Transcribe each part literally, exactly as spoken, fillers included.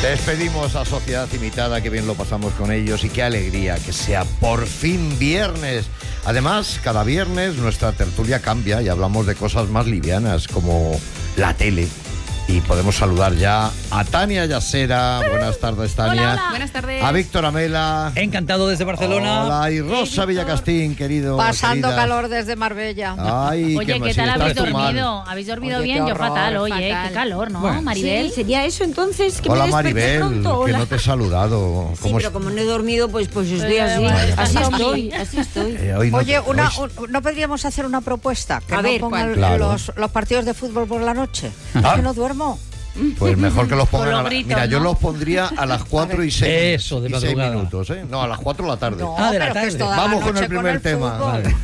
Despedimos a Sociedad Imitada, que bien lo pasamos con ellos y qué alegría que sea por fin viernes. Además, cada viernes nuestra tertulia cambia y hablamos de cosas más livianas como la tele. Y podemos saludar ya a Tania Yasera. Buenas tardes, Tania. Hola, hola. Buenas tardes. A Víctor Amela. Encantado desde Barcelona. Hola, y Rosa Villacastín, querido. Pasando querida. calor desde Marbella. Ay, Oye, ¿qué tal habéis dormido? ¿Habéis dormido Oye, bien? qué Yo horror, fatal, oye, fatal. qué calor, ¿no, Bueno, Maribel? Sí, sería eso entonces, que Hola, me desperté Maribel, pronto. que Hola. no te he saludado. Sí, ¿Cómo pero es- como no he dormido, pues, pues estoy Eh, así. bueno, Así estás estoy, así estoy. Eh, hoy no Oye, te- una, hoy- un- ¿no podríamos hacer una propuesta? Que A no ver, pongan ¿cuál? Claro. los, los partidos de fútbol por la noche. Ah. Es que no duermo. Pues mejor que los pongan Con los a la- gritos, Mira, yo ¿no? los pondría a las cuatro y seis. Eso, de y seis madrugada. minutos, ¿eh? No, a las cuatro de la tarde. No, Ah, de la pero que es tarde. toda la Vamos con noche el primer tema. fútbol.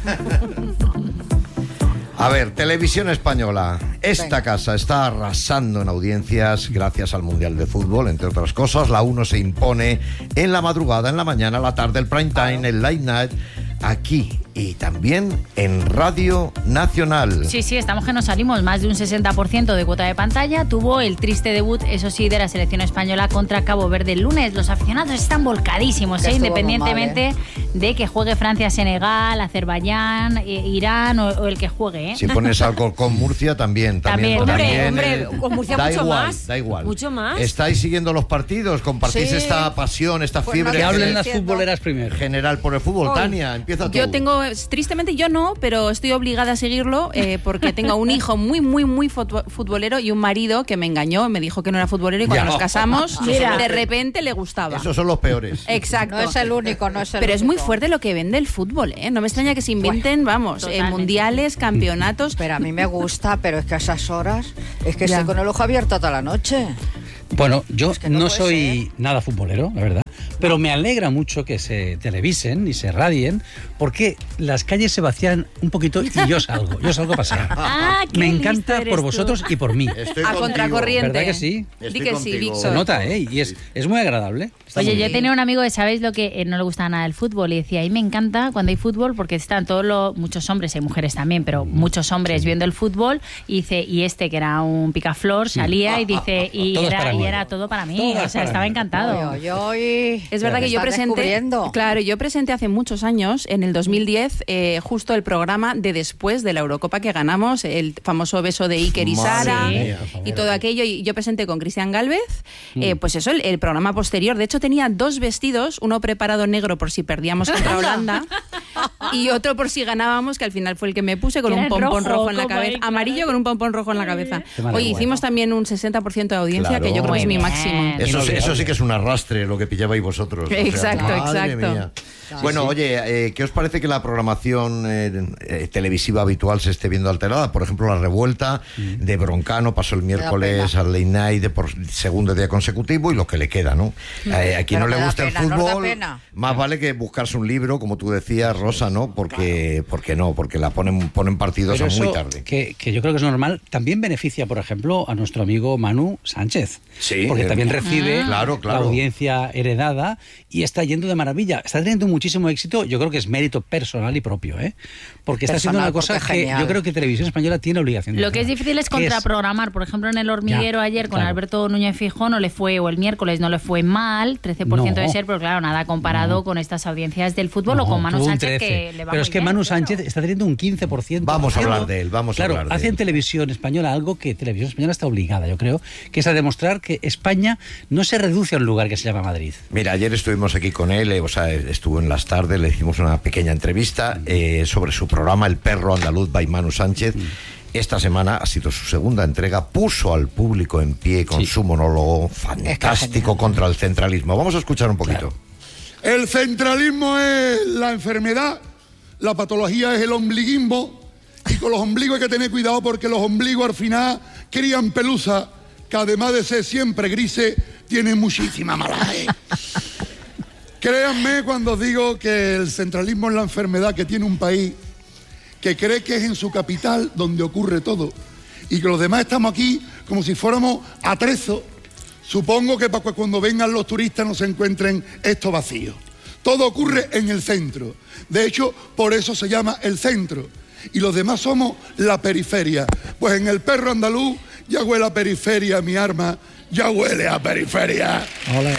A ver, Televisión Española. Esta Venga. casa está arrasando en audiencias gracias al Mundial de Fútbol, entre otras cosas. La uno se impone en la madrugada, en la mañana, la tarde, el prime time, el late night, aquí y también en Radio Nacional. Sí, sí, estamos que nos salimos. Más de un sesenta por ciento de cuota de pantalla. Tuvo el triste debut, eso sí, de la selección española contra Cabo Verde el lunes. Los aficionados están volcadísimos, Que ¿eh? estuvo independientemente muy mal, de que juegue Francia, Senegal, Azerbaiyán, eh, Irán o, o el que juegue, ¿eh? Si pones alcohol con Murcia, también. También, También. también, Hombre, eh, hombre, con Murcia da mucho igual, más. Da igual. Mucho más. ¿Estáis siguiendo los partidos? ¿Compartís Sí. esta pasión, esta Pues fiebre no Que te hablen estoy las diciendo. futboleras primero. general por el fútbol? Hoy. Tania, empieza tú. Yo tengo, tristemente yo no, pero estoy obligada a seguirlo eh, porque tengo un hijo muy, muy, muy futbo- futbolero y un marido que me engañó, me dijo que no era futbolero y cuando Ya. nos casamos, Mira. de repente le gustaba. Esos son los peores. Exacto. No es el único, no es el Pero es muy único. fuerte lo que vende el fútbol, ¿eh? No me extraña que se inventen, vamos, eh, Totalmente. mundiales, campeonatos. Pero a mí me gusta, pero es que a esas horas es que Ya. estoy con el ojo abierto toda la noche. Bueno, yo Es que no no, puede soy nada futbolero, la verdad, pero me alegra mucho que se televisen y se radien, porque las calles se vacían un poquito y yo salgo, yo salgo a pasear. Ah, qué Me listo encanta eres por tú. vosotros y por mí. Estoy A contigo. contracorriente. ¿Verdad que sí? Estoy Di que sí, contigo. Víctor. Se nota, ¿eh? Y es, es muy agradable. Está Oye, muy yo bien. tenía un amigo que sabéis lo que eh, no le gusta nada el fútbol y decía, a mí me encanta cuando hay fútbol porque están todos los, muchos hombres, hay mujeres también, pero muchos hombres viendo el fútbol y dice, y este que era un picaflor salía y dice, y Todo es era, para y mí. era todo para mí, Todo o es sea, para estaba mí. encantado. Oye, oye, Es verdad me que yo estás presenté, descubriendo. claro, yo presenté hace muchos años, en el dos mil diez, eh, justo el programa de después de la Eurocopa que ganamos, el famoso beso de Iker y Madre Sara mía, y todo aquello. Y yo presenté con Cristian Gálvez, eh, pues eso, el, el programa posterior. De hecho, tenía dos vestidos, uno preparado negro por si perdíamos contra Holanda y otro por si ganábamos, que al final fue el que me puse con Que un era el pompón rojo, rojo en la como cabeza, ahí, claro. amarillo con un pompón rojo en la cabeza. Qué maravilla. Oye, hicimos también un sesenta por ciento de audiencia, Claro. que yo creo que es Muy mi bien. máximo. Eso, sí- Inolvidable. eso sí que es un arrastre lo que pillabais vosotros. O sea, Exacto, madre exacto. mía. Bueno, oye, eh, ¿qué os parece que la programación eh, eh, televisiva habitual se esté viendo alterada? Por ejemplo, la revuelta de Broncano pasó el miércoles pena. al late night de por segundo día consecutivo y lo que le queda, ¿no? Eh, a quien Pero no le me da gusta pena, el nos da fútbol, pena. más vale que buscarse un libro, como tú decías, Rosa, ¿no? Porque, porque no, porque la ponen, ponen partidos Pero a muy eso, tarde. Que, que yo creo que es normal, también beneficia, por ejemplo, a nuestro amigo Manu Sánchez. Sí, Porque eh, también recibe Claro, claro. la audiencia heredada y está yendo de maravilla. Está teniendo muchísimo éxito, yo creo que es mérito personal y propio, ¿eh? Porque está haciendo Personal, una cosa porque que genial. yo creo que Televisión Española tiene obligación de Lo que es hacer, difícil es que contraprogramar. Por ejemplo, en El Hormiguero Ya, ayer con claro. Alberto Núñez Fijó no le fue, o el miércoles no le fue mal, trece por ciento No. de ser, pero claro, nada comparado con estas audiencias del fútbol o No, con Manu tuvo un Sánchez trece. que le va Pero muy es que bien, Manu claro. Sánchez está teniendo un quince por ciento. Vamos a haciendo- hablar de él, vamos a claro, hablar de hace él. en Televisión Española algo que Televisión Española está obligada, yo creo, que es a demostrar que España no se reduce a un lugar que se llama Madrid. Mira, ayer estuvimos aquí con él, eh, o sea, estuvo en las tardes, le hicimos una pequeña entrevista eh, sobre su programa El Perro Andaluz by Manu Sánchez. Esta semana ha sido su segunda entrega, puso al público en pie con Sí. su monólogo fantástico contra el centralismo. Vamos a escuchar un poquito. Claro. El centralismo es la enfermedad, la patología es el ombliguismo y con los ombligos hay que tener cuidado porque los ombligos al final crían pelusa que además de ser siempre grises, tienen muchísima malaje. Créanme cuando os digo que el centralismo es la enfermedad que tiene un país que cree que es en su capital donde ocurre todo y que los demás estamos aquí como si fuéramos atrezos. Supongo que para cuando vengan los turistas no se encuentren esto vacío. Todo ocurre en el centro. De hecho, por eso se llama el centro. Y los demás somos la periferia. Pues en El Perro Andaluz ya huele a periferia mi arma ya huele a periferia. Ole.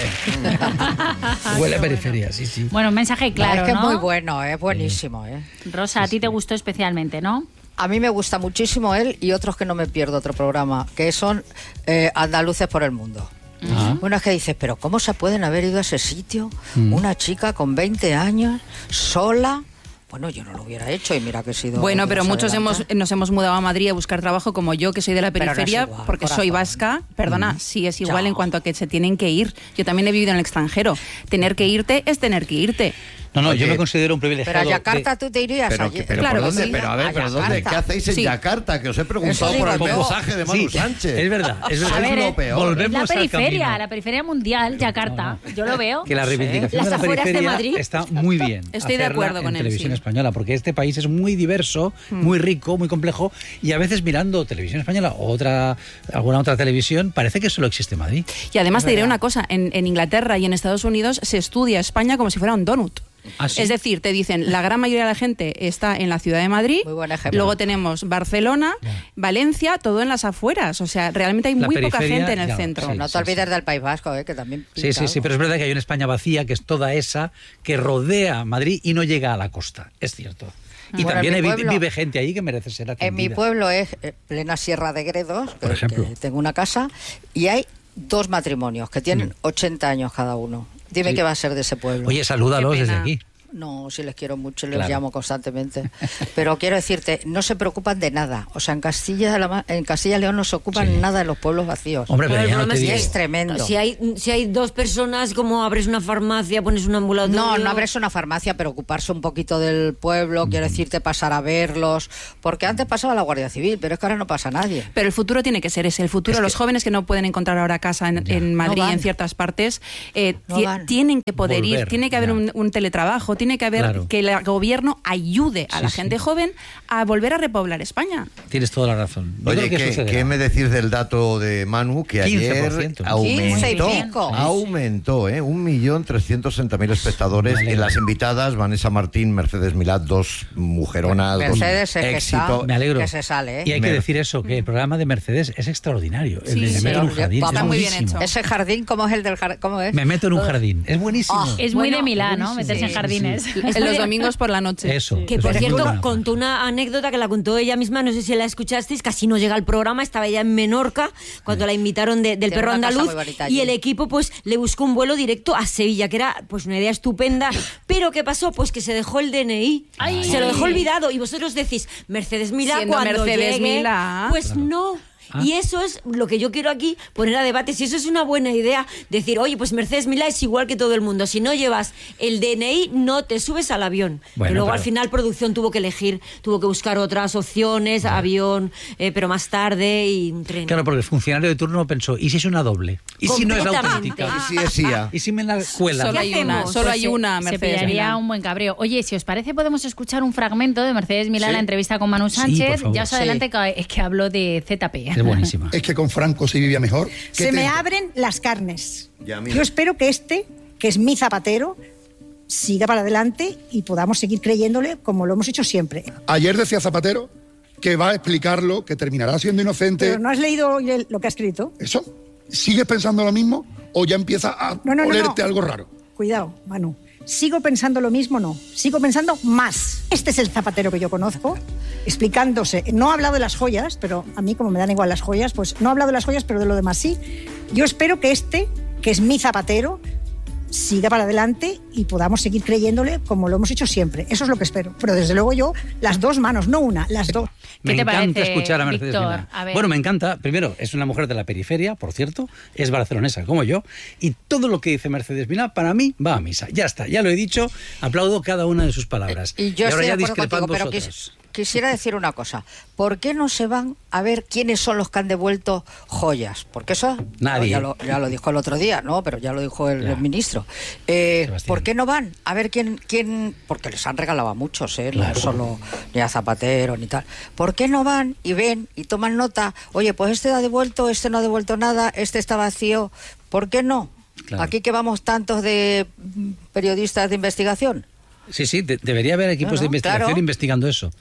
Huele a periferia, sí, sí. Bueno, un mensaje claro, es que ¿no? es muy bueno, es buenísimo. ¿eh? Rosa, a ti te gustó especialmente, ¿no? A mí me gusta muchísimo él y otros que no me pierdo otro programa, que son eh, Andaluces por el Mundo. Ah. Bueno, es que dices, pero ¿cómo se pueden haber ido a ese sitio? Mm. Una chica con veinte años, sola. Bueno, yo no lo hubiera hecho y mira que he sido... Bueno, pero Dios muchos adelante. hemos, nos hemos mudado a Madrid a buscar trabajo, como yo, que soy de la Pero no es periferia, igual, porque corazón. soy vasca. Perdona, sí es igual Ya. en cuanto a que se tienen que ir. Yo también he vivido en el extranjero. Tener que irte es tener que irte. No, no, Oye, yo me considero un Pero privilegiado. a Yakarta de- tú te irías Pero, allí. que- pero Claro ¿por que dónde? sí. Pero a ver, A pero ¿dónde? ¿Qué Yakarta. hacéis en Sí. Yakarta? Que os he preguntado Eso por digo el yo. mensaje de Manu Sí, Sánchez. es verdad, es verdad. A ver, lo peor. Volvemos la al periferia, camino. la periferia mundial, Yakarta. Yo lo veo. Que la reivindicación Las de la afueras de periferia Madrid. está muy bien. Estoy de hacerla acuerdo con en él, televisión sí. española, porque este país es muy diverso, muy rico, muy complejo, y a veces mirando televisión española o otra, alguna otra televisión, parece que solo existe Madrid. Y además te diré una cosa, en, en Inglaterra y en Estados Unidos se estudia España como si fuera un donut. ¿Ah, sí? Es decir, te dicen, la gran mayoría de la gente está en la ciudad de Madrid, Muy buen ejemplo. luego tenemos Barcelona, Valencia, todo en las afueras. O sea, realmente hay La muy poca periferia, gente en el ya, centro. sí. No te olvides del País Vasco, eh, que también Sí, pinta sí, sí, algo. pero es verdad que hay una España vacía, que es toda esa, que rodea Madrid y no llega a la costa. Es cierto. Y Bueno, también en mi hay- pueblo- vive gente ahí que merece ser atendida. En mi pueblo es eh, plena Sierra de Gredos, que, Por ejemplo. que tengo una casa, y hay dos matrimonios que tienen ochenta años cada uno. Dime Sí. qué va a ser de ese pueblo. Oye, salúdalos Qué desde pena. aquí. No, si les quiero mucho, les Claro. llamo constantemente. Pero quiero decirte, no se preocupan de nada. O sea, en Castilla, la Ma- en Castilla y León no se ocupan Sí. nada de los pueblos vacíos. Hombre, Pero pero el ya no problema te es digo. que Es tremendo. Si hay, si hay dos personas, como abres una farmacia, pones un ambulatorio... No, no abres una farmacia, pero ocuparse un poquito del pueblo, quiero decirte, pasar a verlos. Porque antes pasaba la Guardia Civil, pero es que ahora no pasa nadie. Pero el futuro tiene que ser ese. El futuro, Es que- los jóvenes que no pueden encontrar ahora casa en, en Madrid No y van. en ciertas partes, eh, No ti- van. tienen que poder Volver, ir, tiene que haber ya. un, un teletrabajo, tiene que haber Claro. que el gobierno ayude a Sí, la sí. gente joven a volver a repoblar España. Tienes toda la razón. Yo Oye, creo que ¿qué, sucederá. ¿qué me decís del dato de Manu? Que quince por ayer ciento. quince y aumentó, pico. aumentó, ¿eh? Un millón trescientos sesenta mil espectadores. Me alegro. En las invitadas, Vanessa Martín, Mercedes Milá, dos mujeronas, Mercedes dos es que está- éxito. Me alegro. Que se sale, ¿eh? Y hay que Me- decir eso, que el programa de Mercedes es extraordinario. El Sí, de sí. Me meto en un Pero, jardín. vamos, es está muy bien buenísimo. hecho. Ese jardín, ¿cómo es el del jardín? ¿Cómo es? Me meto en un jardín. Es buenísimo. Ah, Es muy Bueno, de Milán, ¿no? buenísimo. Meterse en Sí, jardines. En los domingos por la noche. Eso. Que eso por es muy cierto, bueno. contó una anécdota que la contó ella misma, no sé si la escuchasteis, casi no llega al programa, estaba ella en Menorca cuando la invitaron de- del Tiene perro una casa andaluz muy bonita y allí. el equipo pues le buscó un vuelo directo a Sevilla, que era pues una idea estupenda, pero ¿qué pasó? Pues que se dejó el D N I, Ay. se lo dejó olvidado y vosotros decís, Mercedes Milá Siendo cuando Mercedes llegue, Milá. pues no. Ah. Y eso es lo que yo quiero aquí poner a debate. Si eso es una buena idea, decir, oye, pues Mercedes Milá es igual que todo el mundo. Si no llevas el D N I, no te subes al avión. Bueno, y luego pero- al final producción tuvo que elegir, tuvo que buscar otras opciones, avión, eh, pero más tarde y un tren. Claro, porque el funcionario de turno pensó, ¿y si es una doble? ¿Y si no es la Completamente. auténtica? Y si es I A. ¿Y si me la cuela? Solo hay ¿Qué una, hacemos? solo Pues hay se- una Se Mercedes pillaría Milá. un buen cabreo. Oye, si os parece, podemos escuchar un fragmento de Mercedes Milá, Sí. la entrevista con Manu Sí, por Sánchez. favor. Ya os Sí. adelante que es que habló de Z P. Es buenísima. Es que con Franco se vivía mejor. ¿Qué Se me te- abren las carnes. Ya, mira. Yo espero que este, que es mi Zapatero, siga para adelante y podamos seguir creyéndole como lo hemos hecho siempre. Ayer decía Zapatero que va a explicarlo, que terminará siendo inocente. Pero ¿no has leído hoy el- lo que ha escrito? ¿Eso? ¿Sigues pensando lo mismo o ya empieza a No, no, no, olerte no. algo raro? Cuidado, Manu. ¿Sigo pensando lo mismo? No. Sigo pensando más. Este es el Zapatero que yo conozco, explicándose. No ha hablado de las joyas, pero a mí, como me dan igual las joyas, pues no ha hablado de las joyas, pero de lo demás sí. Yo espero que este, que es mi Zapatero, siga para adelante y podamos seguir creyéndole como lo hemos hecho siempre. Eso es lo que espero. Pero desde luego yo, las dos manos, no una, las dos. ¿Qué Me te encanta parece, escuchar a Mercedes Víctor? Milá. A ver. Bueno, me encanta. Primero, es una mujer de la periferia, por cierto, es barcelonesa como yo, y todo lo que dice Mercedes Milá, para mí, va a misa. Ya está, ya lo he dicho, aplaudo cada una de sus palabras. Y yo ahora estoy ya de acuerdo discrepad contigo, pero vosotros. quis- quisiera decir una cosa. ¿Por qué no se van a ver quiénes son los que han devuelto joyas? Porque eso Nadie. Ya lo, ya lo dijo el otro día, ¿no? Pero ya lo dijo el, Ya. el ministro. Eh, Sebastián. ¿Por qué no van a ver quién, quién? Porque les han regalado a muchos, ¿eh? Claro. No solo ni a Zapatero ni tal. ¿Por qué no van y ven y toman nota? Oye, pues este ha devuelto, este no ha devuelto nada, este está vacío. ¿Por qué no? Claro. Aquí que vamos tantos de mm, periodistas de investigación. Sí, sí, de- debería haber equipos No, no, de investigación claro. investigando eso.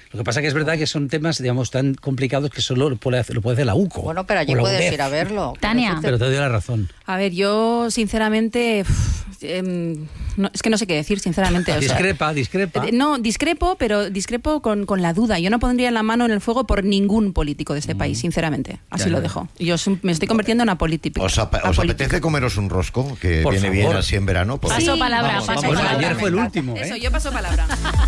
Lo que pasa que es verdad que son temas, digamos, tan complicados que solo lo puede hacer, lo puede hacer la U C O. Bueno, pero allí o la puedes UDEF. ir a verlo. Tania. Pero te doy la razón. A ver, yo sinceramente, uf, em, no, es que no sé qué decir, sinceramente. o sea, Discrepa, discrepa. eh, no, discrepo, pero discrepo con, con la duda. Yo no pondría la mano en el fuego por ningún político de este país, sinceramente. Así Ya, lo ya. dejo. Yo s- me estoy convirtiendo en apolítica. ¿Os, ap- os apetece comeros un rosco? Que Por viene favor. bien así en verano. Pues- Paso palabra, Vamos, paso vamos, Bueno, palabra. ayer fue el último, Eso, ¿eh? yo paso palabra.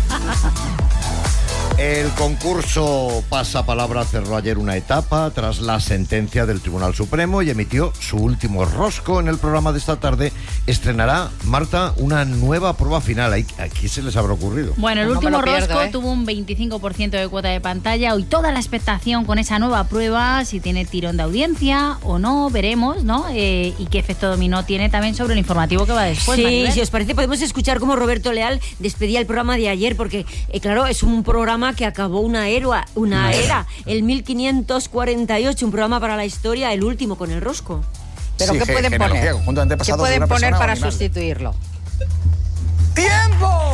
El concurso Pasapalabra cerró ayer una etapa tras la sentencia del Tribunal Supremo y emitió su último rosco. En el programa de esta tarde estrenará, Marta, una nueva prueba final. ¿A quién se les habrá ocurrido? Bueno, el No me último lo pierdo, rosco ¿eh? tuvo un veinticinco por ciento de cuota de pantalla y toda la expectación con esa nueva prueba, si tiene tirón de audiencia o no, veremos, ¿no? Eh, y qué efecto dominó tiene también sobre el informativo que va después. Sí, Maribel. si os parece, podemos escuchar cómo Roberto Leal despedía el programa de ayer, porque, eh, claro, es un programa que acabó una era, una era, el mil quinientos cuarenta y ocho, un programa para la historia, el último con el rosco. ¿Pero Sí, qué ge- pueden genealogía, poner? conjunto de ¿Qué antepasados de pueden una poner persona o para animal? sustituirlo? ¡Tiempo!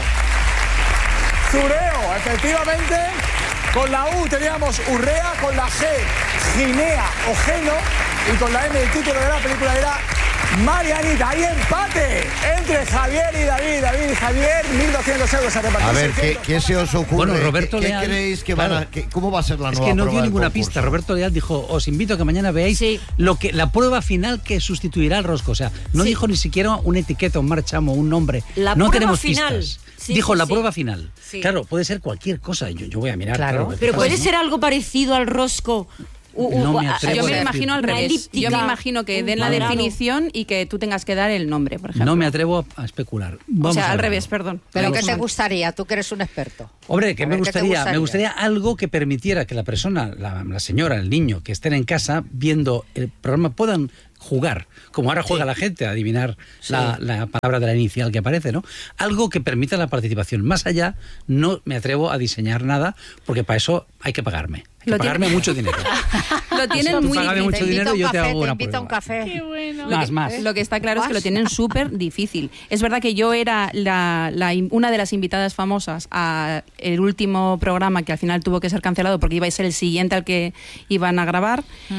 Zureo, efectivamente. Con la U teníamos Urrea, con la G, Ginea o Geno, y con la M el título de la película era Marianita. Hay empate entre Javier y David. David y Javier, mil doscientos euros a repartir. A ver, ¿qué, seiscientos. qué se os ocurre? Bueno, Roberto ¿Qué, qué Leal, creéis que van a, claro. que- cómo va a ser la Es nueva que no prueba dio del ninguna concurso? pista. Roberto Leal dijo, os invito a que mañana veáis Sí. lo que la prueba final que sustituirá al rosco. O sea, no Sí. dijo ni siquiera una etiqueta, un marchamo, un nombre. La no prueba tenemos final. pistas. Sí, dijo sí, la sí. prueba final. Sí. Claro, puede ser cualquier cosa. Yo, yo voy a mirar. Claro. Claro, Pero pues, puede ¿no? ser algo parecido al rosco. U- u- No me a- atrevo Yo a me lo decir. imagino al Una revés. elíptica, Yo me imagino que un den la cuadrado. definición y que tú tengas que dar el nombre, por ejemplo. No me atrevo a, a especular. O Vamos sea, a al verlo. revés, perdón. ¿Pero Vamos qué te mal. gustaría? Tú que eres un experto. Hombre, ¿qué A me ver, ¿qué te gustaría? gustaría? Me gustaría algo que permitiera que la persona, la, la señora, el niño, que estén en casa viendo el programa puedan jugar, como ahora juega la gente a adivinar la, la palabra de la inicial que aparece, ¿no? Algo que permita la participación. Más allá, no me atrevo a diseñar nada, porque para eso hay que pagarme. Hay que Lo pagarme tiene- mucho dinero. Lo tienen Tú muy págame difícil. mucho Te invito dinero a y yo un te café, hago te una invito a un prueba. café. Más, más. Lo que está claro es que lo tienen súper difícil. Es verdad que yo era la, la in- una de las invitadas famosas a el último programa que al final tuvo que ser cancelado porque iba a ser el siguiente al que iban a grabar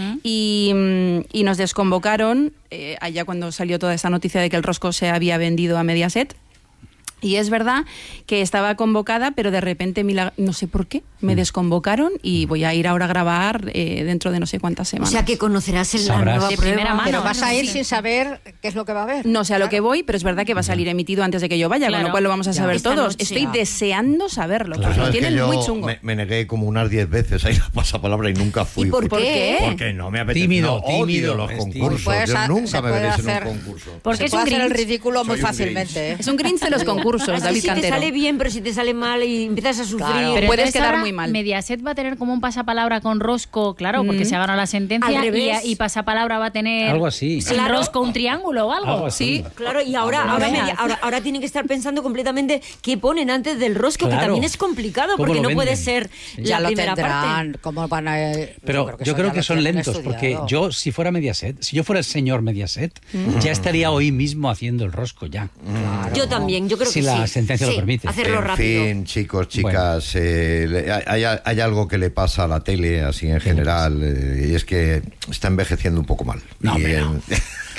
y, mm, y nos desconvocaron eh, allá cuando salió toda esa noticia de que el rosco se había vendido a Mediaset. Y es verdad que estaba convocada, pero de repente, milag- no sé por qué, me desconvocaron y voy a ir ahora a grabar eh, dentro de no sé cuántas O semanas. sea, que conocerás en la Sabrás. nueva De prueba. primera mano. Pero vas a ir Sí. sin saber qué es lo que va a haber. No sé a lo Claro. que voy, pero es verdad que va a salir emitido antes de que yo vaya, con Claro. lo cual lo vamos a Ya. saber Esta todos. noche. Estoy Ya. deseando saberlo, Claro, porque lo es que tienen yo muy chungo. Me, me negué como unas diez veces a ir a pasapalabra y nunca fui. ¿Y por Fui- qué? Porque no me apetece. Tímido, no, odio tímido, los es concursos. Puedes Yo ha- nunca se me puede veréis en hacer- un concurso. Porque Se es puede un hacer el Grinch. ridículo muy Soy un fácilmente. ¿eh? Es un Grinch de los concursos, Así David si te Cantero. sale bien, pero si te sale mal y empiezas a sufrir. Claro. Pero Puedes entonces quedar ahora muy mal. Mediaset va a tener como un pasapalabra con rosco, claro, porque Mm. se ha ganado la sentencia Al y, revés. y pasapalabra va a tener Algo así. sin Claro. rosco un triángulo o algo. Algo así. Sí. Claro, y ahora, No ahora, veas. media- ahora, ahora tienen que estar pensando completamente qué ponen antes del rosco, Claro. que también es complicado, ¿Cómo porque lo no puede venden? ser Ya la lo primera tendrán. parte. ¿Cómo van a...? Pero yo creo que, eso ya son lo tienen lentos, porque estudiado. yo, si fuera Mediaset, si yo fuera el señor Mediaset, ya estaría hoy mismo haciendo el rosco ya. Yo también, yo creo Si que sí. la sentencia lo Sí, permite. hacerlo En rápido. fin, chicos, chicas, eh, le- hay, hay algo que le pasa a la tele, así en general, eh, y es que está envejeciendo un poco mal. No, Y hombre, en- no.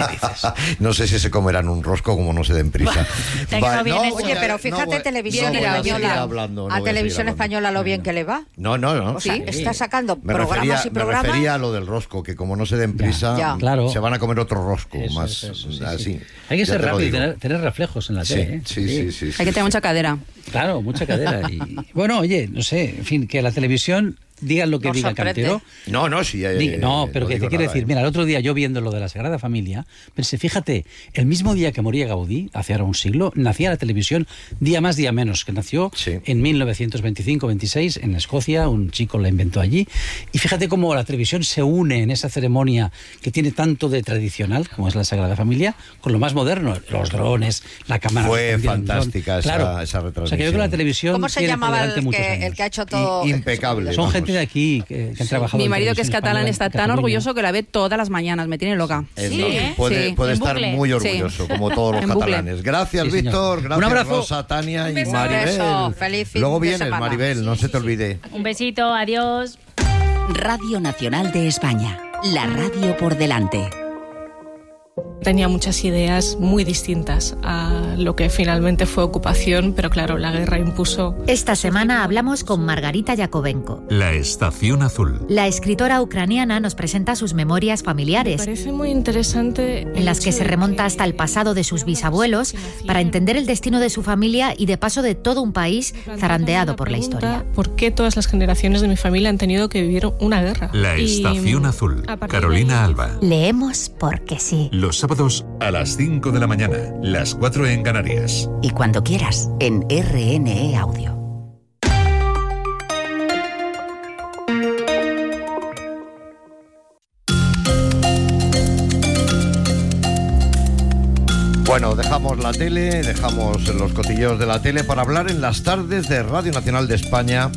no sé si se comerán un rosco como no se den prisa. Te ha quedado bien hecho. voy Oye, a- pero no fíjate voy- televisión no voy a seguir española. hablando, no a voy a televisión seguir hablando. española lo bien que le va. No, no, no. O sea, Sí. está sacando Me programas refería, y me programas. refería a lo del rosco, que como no se den prisa, Ya. Claro. se van a comer otro rosco, Eso, más eso, eso, sí, así. sí. Hay que Ya ser te lo rápido y digo. tener, tener reflejos en la Sí, tele. ¿eh? sí, sí, sí, Hay sí, que tener sí. mucha cadera. Claro, mucha cadera. Y, bueno, oye, no sé, en fin, que la televisión digan lo que Nos diga sorprende. Cantero. No, no, sí. eh, Diga- no, pero no que te digo quiero nada, decir, eh. mira, el otro día yo viendo lo de la Sagrada Familia, pensé, fíjate, el mismo día que moría Gaudí, hace ahora un siglo, nacía la televisión día más, día menos, que nació Sí. en mil novecientos veinticinco veintiséis en Escocia, un chico la inventó allí, y fíjate cómo la televisión se une en esa ceremonia que tiene tanto de tradicional, como es la Sagrada Familia, con lo más moderno, los drones, la cámara. Fue que encendía el fantástica dron. esa- claro. esa O sea, que yo creo que retransmisión. la televisión ¿Cómo se tiene por llamaba delante el muchos que, años. el que ha hecho todo? I- impecable. Son vamos. gente gente de aquí que, que han trabajado. Mi en marido, que es televisión catalán, española, está en tan Cataluña. orgulloso que la ve todas las mañanas. Me tiene loca. Eh, Sí, no, ¿eh? Puede, Sí. puede En estar bucle. muy orgulloso, como todos los En bucle. catalanes. Gracias, Sí, señor. Víctor. Gracias, Un abrazo. Rosa, Tania y beso. Maribel. Beso. Feliz fin Luego de vienes, semana. Maribel, no se te olvide. Un besito, adiós. Radio Nacional de España, la radio por delante. Tenía muchas ideas muy distintas a lo que finalmente fue ocupación, pero claro, la guerra impuso... Esta semana hablamos con Margarita Yakovenko. La Estación Azul. La escritora ucraniana nos presenta sus memorias Me familiares, parece muy interesante... el en las que hecho se de remonta que hasta el pasado de sus había una bisabuelos asignación para entender el destino de su familia y de paso de todo un país plantea zarandeado también por la pregunta, historia. ¿por qué todas las generaciones de mi familia han tenido que vivir una guerra? La Y, Estación Azul. a partir de Carolina ahí- Alba. Leemos porque sí. Los sábados a las cinco de la mañana, las cuatro en Canarias. Y cuando quieras, en R N E Audio. Bueno, dejamos la tele, dejamos los cotilleos de la tele para hablar en las tardes de Radio Nacional de España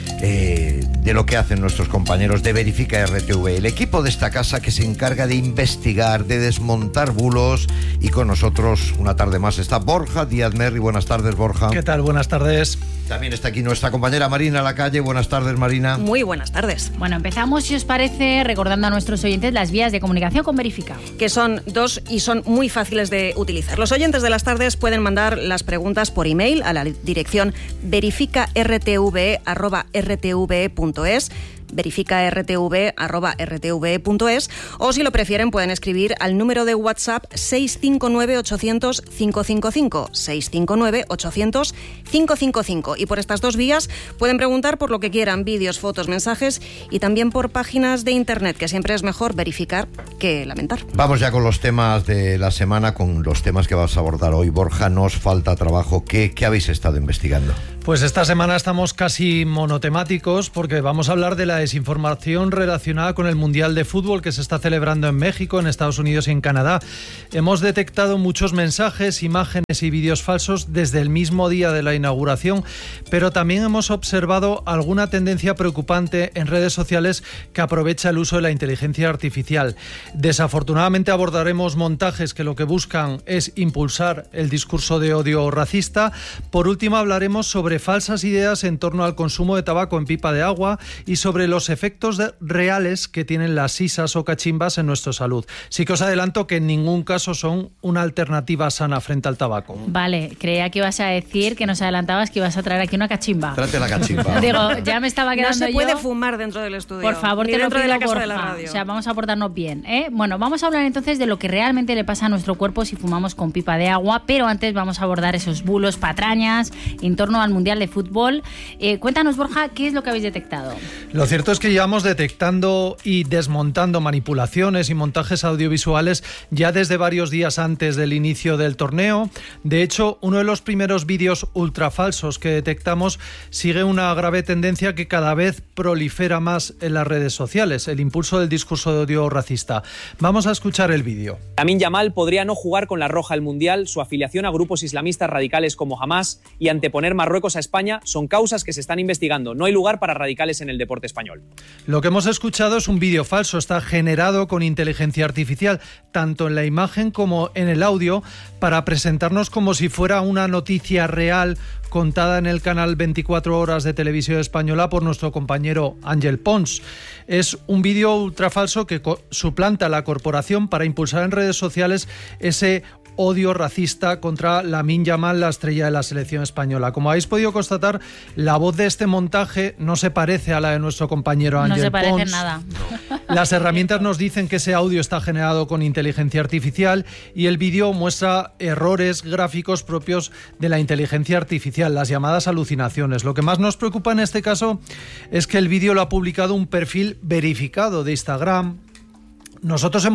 eh, de lo que hacen nuestros compañeros de Verifica R T V, el equipo de esta casa que se encarga de investigar, de desmontar bulos, y con nosotros una tarde más está Borja Díaz Merri. Buenas tardes, Borja. ¿Qué tal? Buenas tardes. También está aquí nuestra compañera Marina Lacalle. Buenas tardes, Marina. Muy buenas tardes. Bueno, empezamos, si os parece, recordando a nuestros oyentes las vías de comunicación con Verifica. Que son dos y son muy fáciles de utilizar. Los oyentes de las tardes pueden mandar las preguntas por email a la dirección verifica r t v arroba r t v punto es, verifica r t v arroba r t v punto es, o si lo prefieren pueden escribir al número de WhatsApp seis cinco nueve ochocientos cinco cinco cinco, seis cinco nueve ochocientos cinco cinco cinco, y por estas dos vías pueden preguntar por lo que quieran, vídeos, fotos, mensajes, y también por páginas de internet, que siempre es mejor verificar que lamentar. Vamos ya con los temas de la semana, con los temas que vas a abordar hoy. Borja, nos falta trabajo. ¿Qué, qué habéis estado investigando? Pues esta semana estamos casi monotemáticos porque vamos a hablar de la desinformación relacionada con el Mundial de Fútbol que se está celebrando en México, en Estados Unidos y en Canadá. Hemos detectado muchos mensajes, imágenes y vídeos falsos desde el mismo día de la inauguración, pero también hemos observado alguna tendencia preocupante en redes sociales que aprovecha el uso de la inteligencia artificial. Desafortunadamente abordaremos montajes que lo que buscan es impulsar el discurso de odio racista. Por último, hablaremos sobre falsas ideas en torno al consumo de tabaco en pipa de agua y sobre los efectos de, reales que tienen las sisas o cachimbas en nuestra salud. Sí que os adelanto que en ningún caso son una alternativa sana frente al tabaco. Vale, creía que ibas a decir, que nos adelantabas que ibas a traer aquí una cachimba. Trate la cachimba. Digo, ya me estaba quedando No se puede yo. fumar dentro del estudio. Por favor, ni te lo dentro pido, de la casa Borja. de la radio. O sea, vamos a portarnos bien, ¿eh? Bueno, vamos a hablar entonces de lo que realmente le pasa a nuestro cuerpo si fumamos con pipa de agua, pero antes vamos a abordar esos bulos, patrañas en torno al Mundial de Fútbol. Eh, cuéntanos, Borja, ¿qué es lo que habéis detectado? Lo cierto es que llevamos detectando y desmontando manipulaciones y montajes audiovisuales ya desde varios días antes del inicio del torneo. De hecho, uno de los primeros vídeos ultrafalsos que detectamos sigue una grave tendencia que cada vez prolifera más en las redes sociales, el impulso del discurso de odio racista. Vamos a escuchar el vídeo. Lamine Yamal podría no jugar con la roja al Mundial, su afiliación a grupos islamistas radicales como Hamas y anteponer Marruecos a España son causas que se están investigando. No hay lugar para radicales en el deporte español. Lo que hemos escuchado es un vídeo falso, está generado con inteligencia artificial, tanto en la imagen como en el audio, para presentarnos como si fuera una noticia real contada en el canal veinticuatro horas de Televisión Española por nuestro compañero Ángel Pons. Es un vídeo ultrafalso que suplanta a la corporación para impulsar en redes sociales ese odio racista contra Lamine Yamal, la estrella de la selección española. Como habéis podido constatar, la voz de este montaje no se parece a la de nuestro compañero Ángel Pons. No se parece en nada. Las herramientas nos dicen que ese audio está generado con inteligencia artificial y el vídeo muestra errores gráficos propios de la inteligencia artificial, las llamadas alucinaciones. Lo que más nos preocupa en este caso es que el vídeo lo ha publicado un perfil verificado de Instagram. Nosotros hemos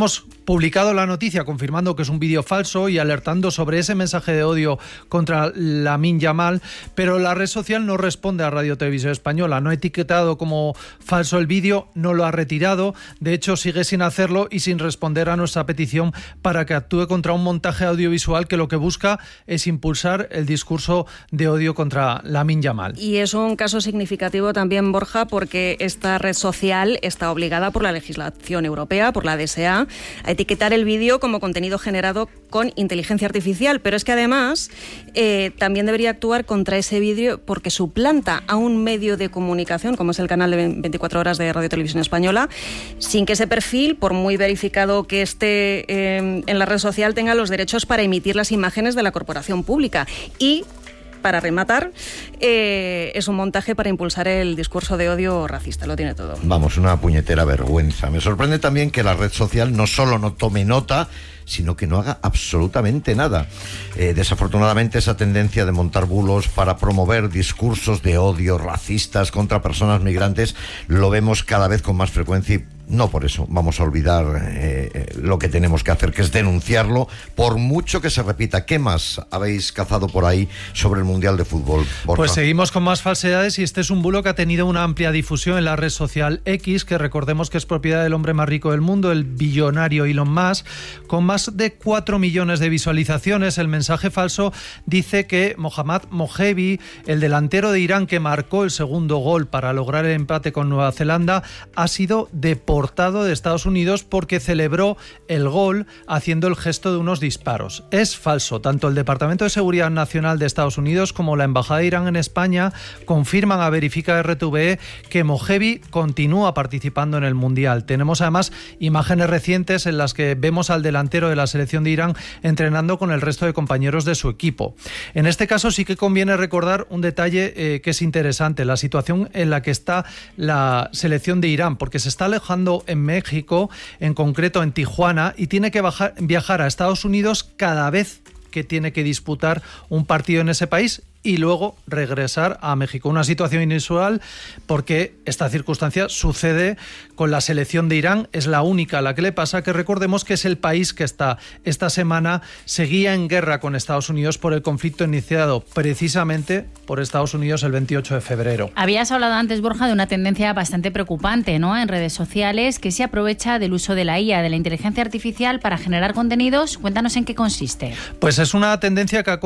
publicado la noticia confirmando que es un vídeo falso y alertando sobre ese mensaje de odio contra Lamine Yamal, pero la red social no responde a Radio Televisión Española. No ha etiquetado como falso el vídeo, no lo ha retirado, de hecho sigue sin hacerlo y sin responder a nuestra petición para que actúe contra un montaje audiovisual que lo que busca es impulsar el discurso de odio contra Lamine Yamal. Y es un caso significativo también, Borja, porque esta red social está obligada por la legislación europea, por la D S A, a etiquetar el vídeo como contenido generado con inteligencia artificial, pero es que además eh, también debería actuar contra ese vídeo porque suplanta a un medio de comunicación, como es el canal de veinticuatro horas de Radio Televisión Española, sin que ese perfil, por muy verificado que esté eh, en la red social, tenga los derechos para emitir las imágenes de la corporación pública. Y para rematar, eh, es un montaje para impulsar el discurso de odio racista, lo tiene todo. Vamos, una puñetera vergüenza. Me sorprende también que la red social no solo no tome nota, sino que no haga absolutamente nada. Eh, desafortunadamente, esa tendencia de montar bulos para promover discursos de odio racistas contra personas migrantes lo vemos cada vez con más frecuencia y no por eso vamos a olvidar eh, lo que tenemos que hacer, que es denunciarlo, por mucho que se repita. ¿Qué más habéis cazado por ahí sobre el Mundial de Fútbol, Borja? Pues seguimos con más falsedades y este es un bulo que ha tenido una amplia difusión en la red social X, que recordemos que es propiedad del hombre más rico del mundo, el billonario Elon Musk, con más de cuatro millones de visualizaciones. El mensaje falso dice que Mohammad Mojebi, el delantero de Irán que marcó el segundo gol para lograr el empate con Nueva Zelanda, ha sido deportado de Estados Unidos porque celebró el gol haciendo el gesto de unos disparos. Es falso. Tanto el Departamento de Seguridad Nacional de Estados Unidos como la Embajada de Irán en España confirman a Verifica R T V E que Mojebi continúa participando en el Mundial. Tenemos además imágenes recientes en las que vemos al delantero de la selección de Irán entrenando con el resto de compañeros de su equipo. En este caso sí que conviene recordar un detalle eh, que es interesante, la situación en la que está la selección de Irán, porque se está alejando en México, en concreto en Tijuana, y tiene que bajar, viajar a Estados Unidos cada vez que tiene que disputar un partido en ese país y luego regresar a México. Una situación inusual porque esta circunstancia sucede con la selección de Irán, es la única a la que le pasa, que recordemos que es el país que está esta semana seguía en guerra con Estados Unidos por el conflicto iniciado precisamente por Estados Unidos el veintiocho de febrero. Habías hablado antes, Borja, de una tendencia bastante preocupante, ¿no?, en redes sociales, que se aprovecha del uso de la I A, de la inteligencia artificial, para generar contenidos. Cuéntanos en qué consiste. Pues es una tendencia que ha